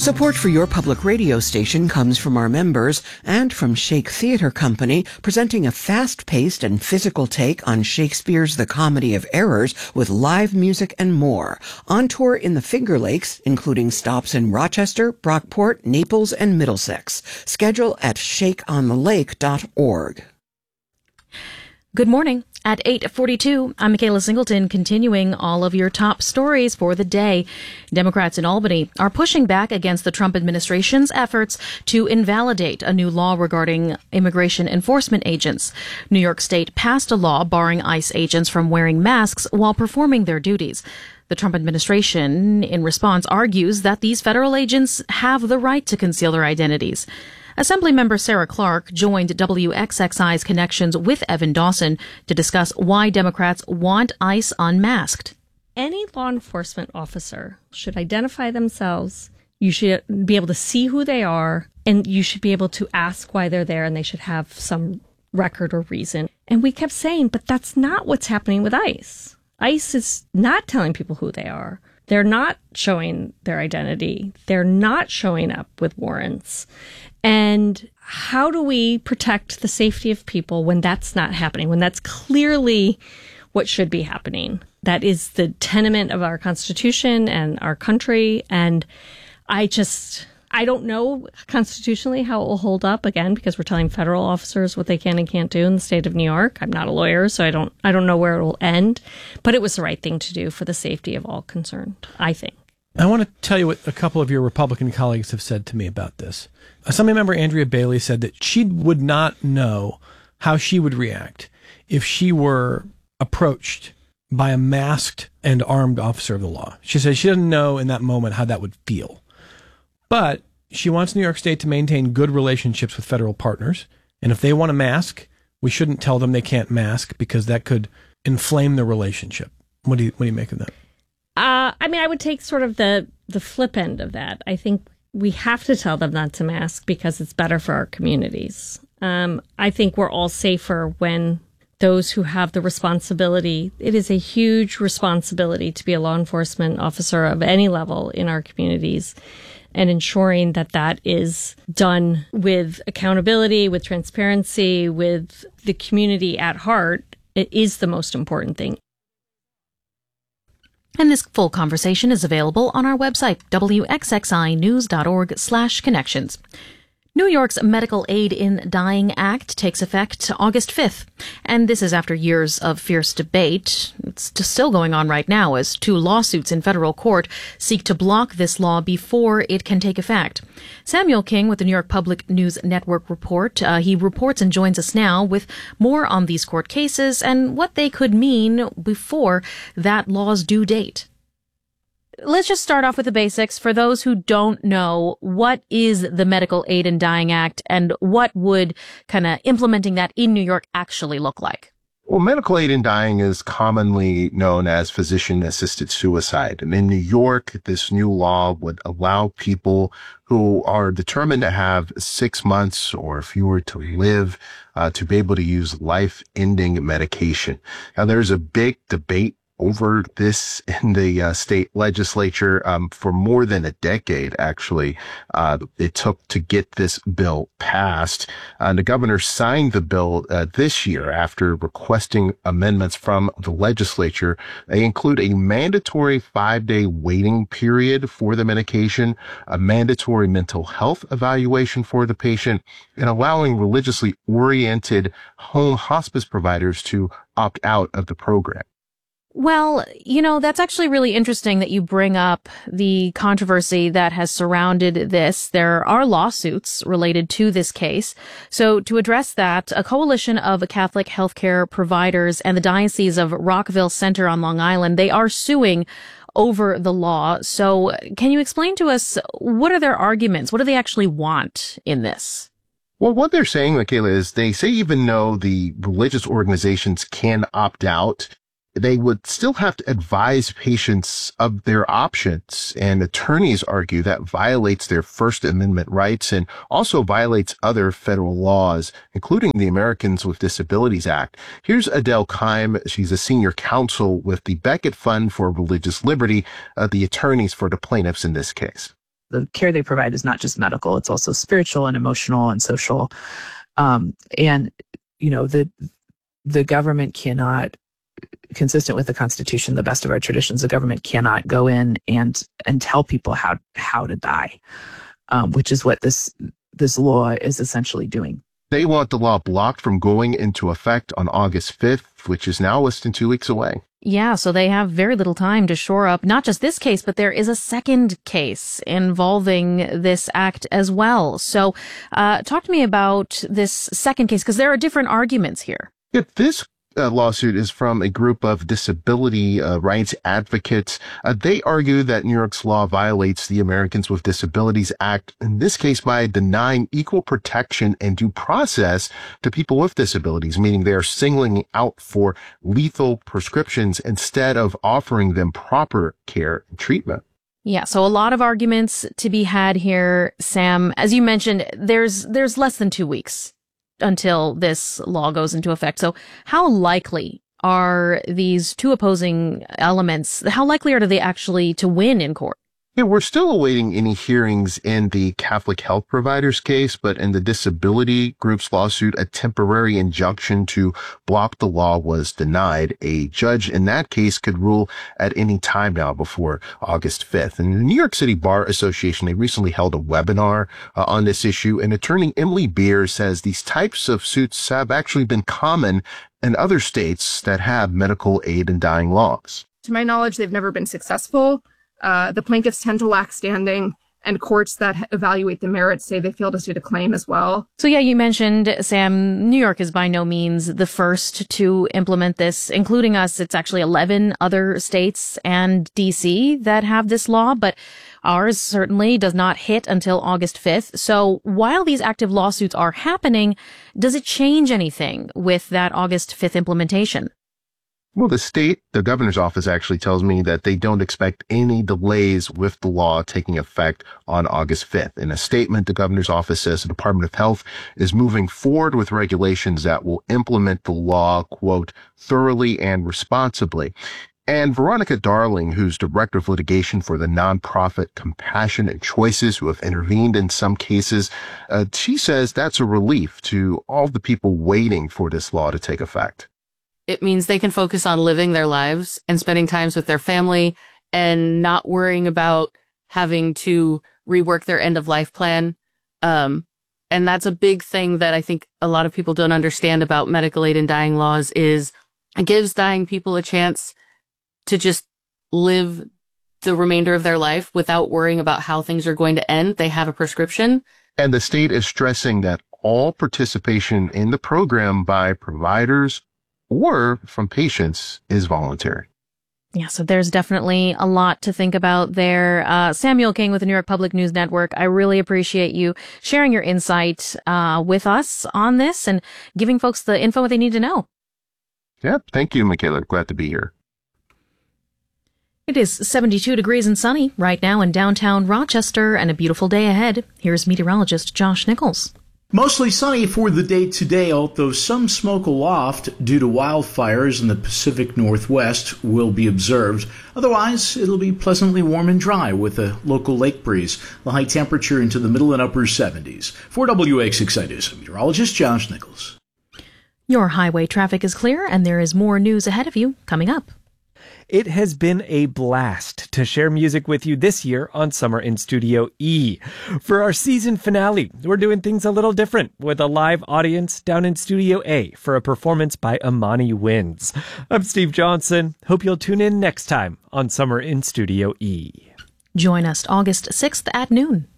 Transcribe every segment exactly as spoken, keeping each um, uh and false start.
Support for your public radio station comes from our members and from Shake Theatre Company, presenting a fast-paced and physical take on Shakespeare's The Comedy of Errors with live music and more. On tour in the Finger Lakes, including stops in Rochester, Brockport, Naples, and Middlesex. Schedule at shake on the lake dot org. Good morning. At eight forty-two, I'm Michaela Singleton, continuing all of your top stories for the day. Democrats in Albany are pushing back against the Trump administration's efforts to invalidate a new law regarding immigration enforcement agents. New York State passed a law barring ICE agents from wearing masks while performing their duties. The Trump administration, in response, argues that these federal agents have the right to conceal their identities. Assemblymember Sarah Clark joined W X X I's Connections with Evan Dawson to discuss why Democrats want ICE unmasked. Any law enforcement officer should identify themselves. You should be able to see who they are, and you should be able to ask why they're there, and they should have some record or reason. And we kept saying, but that's not what's happening with ICE. ICE is not telling people who they are. They're not showing their identity. They're not showing up with warrants. And how do we protect the safety of people when that's not happening, when that's clearly what should be happening? That is the tenement of our Constitution and our country. And I just, I don't know constitutionally how it will hold up, again, because we're telling federal officers what they can and can't do in the state of New York. I'm not a lawyer, so I don't, I don't know where it will end. But it was the right thing to do for the safety of all concerned, I think. I want to tell you what a couple of your Republican colleagues have said to me about this. Assemblymember Andrea Bailey said that she would not know how she would react if she were approached by a masked and armed officer of the law. She said she doesn't know in that moment how that would feel. But she wants New York State to maintain good relationships with federal partners. And if they want to mask, we shouldn't tell them they can't mask because that could inflame the relationship. What do you, what do you make of that? Uh, I mean, I would take sort of the, the flip end of that. I think we have to tell them not to mask because it's better for our communities. Um, I think we're all safer when those who have the responsibility, it is a huge responsibility to be a law enforcement officer of any level in our communities, and ensuring that that is done with accountability, with transparency, with the community at heart, it is the most important thing. And this full conversation is available on our website, W X X I news dot org slash connections. New York's Medical Aid in Dying Act takes effect August fifth, and this is after years of fierce debate. It's still going on right now as two lawsuits in federal court seek to block this law before it can take effect. Samuel King with the New York Public News Network report. Uh, he reports and joins us now with more on these court cases and what they could mean before that law's due date. Let's just start off with the basics. For those who don't know, what is the Medical Aid in Dying Act, and what would kind of implementing that in New York actually look like? Well, medical aid in dying is commonly known as physician-assisted suicide. And in New York, this new law would allow people who are determined to have six months or fewer to live uh, to be able to use life-ending medication. Now, there's a big debate over this in the uh, state legislature um, for more than a decade, actually. Uh, it took to get this bill passed. Uh, the governor signed the bill uh, this year after requesting amendments from the legislature. They include a mandatory five-day waiting period for the medication, a mandatory mental health evaluation for the patient, and allowing religiously oriented home hospice providers to opt out of the program. Well, you know, that's actually really interesting that you bring up the controversy that has surrounded this. There are lawsuits related to this case. So to address that, a coalition of Catholic healthcare providers and the Diocese of Rockville Center on Long Island, they are suing over the law. So can you explain to us, what are their arguments? What do they actually want in this? Well, what they're saying, Michaela, is they say even though the religious organizations can opt out, they would still have to advise patients of their options. And attorneys argue that violates their First Amendment rights and also violates other federal laws, including the Americans with Disabilities Act. Here's Adele Keim. She's a senior counsel with the Becket Fund for Religious Liberty, uh, the attorneys for the plaintiffs in this case. the care they provide is not just medical, it's also spiritual and emotional and social. Um, and, you know, the the government cannot, consistent with the Constitution, the best of our traditions, the government cannot go in and and tell people how how to die, um, which is what this this law is essentially doing. They want the law blocked from going into effect on August fifth, which is now less than two weeks away. Yeah, so they have very little time to shore up not just this case, but there is a second case involving this act as well. So uh, talk to me about this second case, because there are different arguments here. Yeah, this Uh, lawsuit is from a group of disability uh, rights advocates. Uh, they argue that New York's law violates the Americans with Disabilities Act, in this case by denying equal protection and due process to people with disabilities, meaning they are singling out for lethal prescriptions instead of offering them proper care and treatment. Yeah, so a lot of arguments to be had here, Sam. As you mentioned, there's there's less than two weeks until this law goes into effect. So how likely are these two opposing elements, how likely are they actually to win in court? Yeah, we're still awaiting any hearings in the Catholic health providers case, but in the disability group's lawsuit, a temporary injunction to block the law was denied. A judge in that case could rule at any time now before August fifth. And the New York City Bar Association, they recently held a webinar uh, on this issue, and attorney Emily Beer says these types of suits have actually been common in other states that have medical aid in dying laws. To my knowledge, they've never been successful. Uh, the plaintiffs tend to lack standing, and courts that evaluate the merits say they fail to state a claim as well. So yeah, you mentioned, Sam, New York is by no means the first to implement this, including us. It's actually eleven other states and D C that have this law, but ours certainly does not hit until August fifth. So while these active lawsuits are happening, does it change anything with that August fifth implementation? Well, the state, the governor's office actually tells me that they don't expect any delays with the law taking effect on August fifth. In a statement, the governor's office says the Department of Health is moving forward with regulations that will implement the law, quote, thoroughly and responsibly. And Veronica Darling, who's director of litigation for the nonprofit Compassionate Choices, who have intervened in some cases, uh, she says that's a relief to all the people waiting for this law to take effect. It means they can focus on living their lives and spending times with their family and not worrying about having to rework their end of life plan. Um, and that's a big thing that I think a lot of people don't understand about medical aid in dying laws is it gives dying people a chance to just live the remainder of their life without worrying about how things are going to end. They have a prescription. And the state is stressing that all participation in the program by providers or from patients is voluntary. Yeah, so there's definitely a lot to think about there. Uh, Samuel King with the New York Public News Network, I really appreciate you sharing your insight uh, with us on this and giving folks the info they need to know. Yeah, thank you, Michaela. Glad to be here. It is seventy-two degrees and sunny right now in downtown Rochester and a beautiful day ahead. Here's meteorologist Josh Nichols. Mostly sunny for the day today, although some smoke aloft due to wildfires in the Pacific Northwest will be observed. Otherwise, it'll be pleasantly warm and dry with a local lake breeze. The high temperature into the middle and upper seventies. For W X X I News, meteorologist Josh Nichols. Your highway traffic is clear, and there is more news ahead of you coming up. It has been a blast to share music with you this year on Summer in Studio E. For our season finale, we're doing things a little different with a live audience down in Studio A for a performance by Amani Winds. I'm Steve Johnson. Hope you'll tune in next time on Summer in Studio E. Join us August sixth at noon.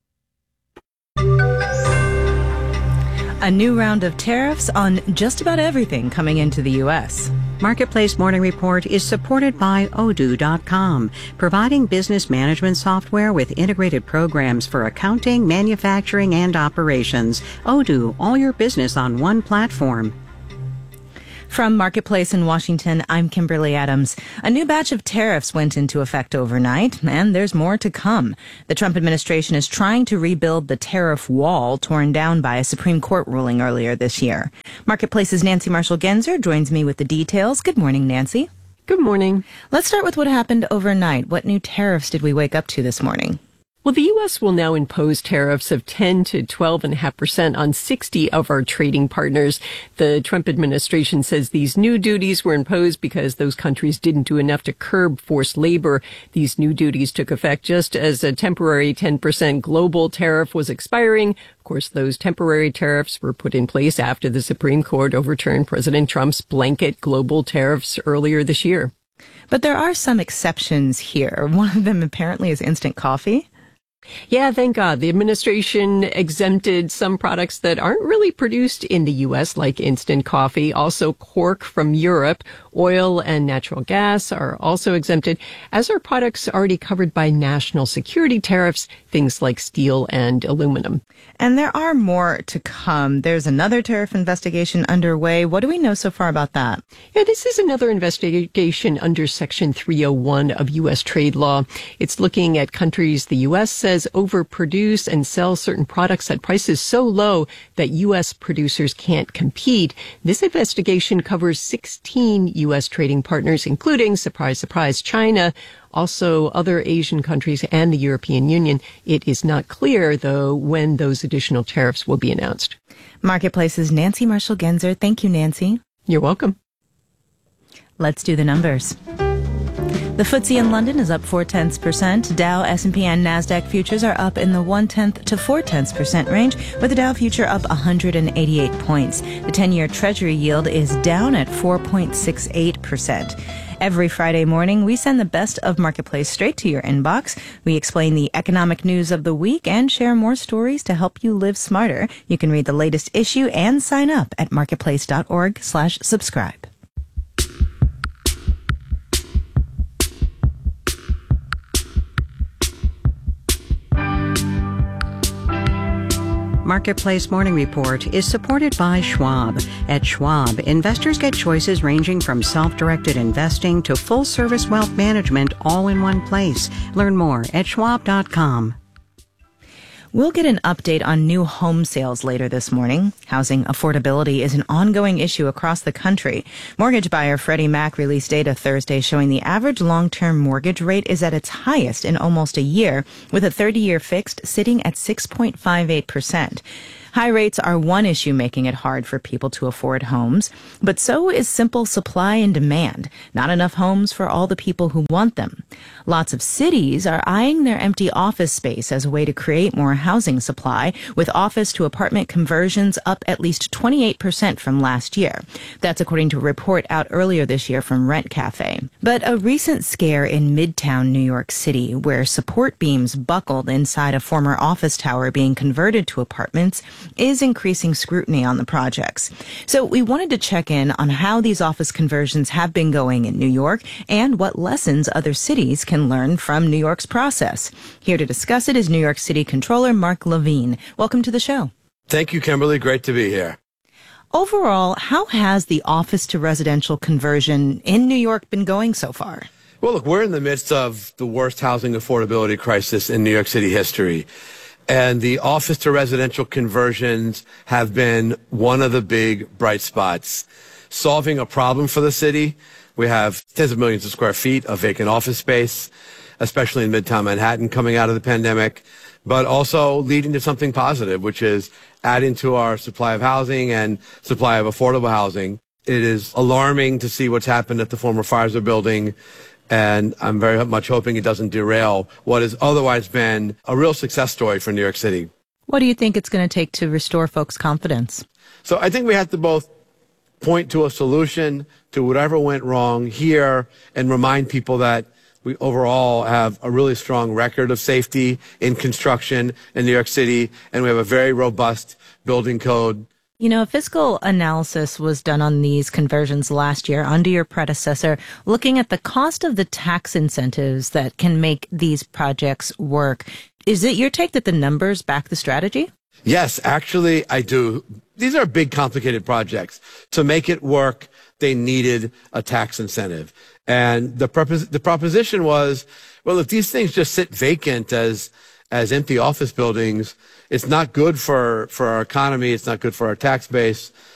A new round of tariffs on just about everything coming into the U S. Marketplace Morning Report is supported by Odoo dot com, providing business management software with integrated programs for accounting, manufacturing, and operations. Odoo, all your business on one platform. From Marketplace in Washington, I'm Kimberly Adams. A new batch of tariffs went into effect overnight, and there's more to come. The Trump administration is trying to rebuild the tariff wall torn down by a Supreme Court ruling earlier this year. Marketplace's Nancy Marshall-Genzer joins me with the details. Good morning, Nancy. Good morning. Let's start with what happened overnight. What new tariffs did we wake up to this morning? Well, the U S will now impose tariffs of ten to twelve point five percent on sixty of our trading partners. The Trump administration says these new duties were imposed because those countries didn't do enough to curb forced labor. These new duties took effect just as a temporary ten percent global tariff was expiring. Of course, those temporary tariffs were put in place after the Supreme Court overturned President Trump's blanket global tariffs earlier this year. But there are some exceptions here. One of them apparently is instant coffee. Yeah, thank God. The administration exempted some products that aren't really produced in the U S, like instant coffee. Also, cork from Europe, oil and natural gas are also exempted, as are products already covered by national security tariffs, things like steel and aluminum. And there are more to come. There's another tariff investigation underway. What do we know so far about that? Yeah, this is another investigation under Section three oh one of U S trade law. It's looking at countries the U S says overproduce and sell certain products at prices so low that U S producers can't compete. This investigation covers sixteen U S trading partners, including, surprise, surprise, China, also other Asian countries and the European Union. It is not clear, though, when those additional tariffs will be announced. Marketplace's Nancy Marshall-Genzer. Thank you, Nancy. You're welcome. Let's do the numbers. The F T S E in London is up four tenths percent. Dow, S and P, and NASDAQ futures are up in the one tenth to four tenths percent range, with the Dow future up one hundred eighty-eight points. The ten-year Treasury yield is down at four point six eight percent. Every Friday morning, we send the best of Marketplace straight to your inbox. We explain the economic news of the week and share more stories to help you live smarter. You can read the latest issue and sign up at marketplace.org slash subscribe. Marketplace Morning Report is supported by Schwab. At Schwab, investors get choices ranging from self-directed investing to full-service wealth management all in one place. Learn more at schwab dot com. We'll get an update on new home sales later this morning. Housing affordability is an ongoing issue across the country. Mortgage buyer Freddie Mac released data Thursday showing the average long-term mortgage rate is at its highest in almost a year, with a thirty-year fixed sitting at six point five eight percent. High rates are one issue making it hard for people to afford homes, but so is simple supply and demand. Not enough homes for all the people who want them. Lots of cities are eyeing their empty office space as a way to create more housing supply, with office to apartment conversions up at least twenty-eight percent from last year. That's according to a report out earlier this year from Rent Cafe. But a recent scare in Midtown New York City, where support beams buckled inside a former office tower being converted to apartments, is increasing scrutiny on the projects. So we wanted to check in on how these office conversions have been going in New York and what lessons other cities can learn from New York's process. Here to discuss it is New York City Controller Mark Levine. Welcome to the show. Thank you, Kimberly. Great to be here. Overall, how has the office to residential conversion in New York been going so far? Well, look, we're in the midst of the worst housing affordability crisis in New York City history. And the office to residential conversions have been one of the big bright spots, solving a problem for the city. We have tens of millions of square feet of vacant office space, especially in Midtown Manhattan coming out of the pandemic, but also leading to something positive, which is adding to our supply of housing and supply of affordable housing. It is alarming to see what's happened at the former Pfizer building, and I'm very much hoping it doesn't derail what has otherwise been a real success story for New York City. What do you think it's going to take to restore folks' confidence? So I think we have to both point to a solution to whatever went wrong here and remind people that we overall have a really strong record of safety in construction in New York City, and we have a very robust building code. You know, a fiscal analysis was done on these conversions last year under your predecessor, looking at the cost of the tax incentives that can make these projects work. Is it your take that the numbers back the strategy? Yes, actually, I do. These are big, complicated projects. To make it work, they needed a tax incentive. And the, propos- the proposition was, well, if these things just sit vacant as as empty office buildings, it's not good for, for our economy. It's not good for our tax base.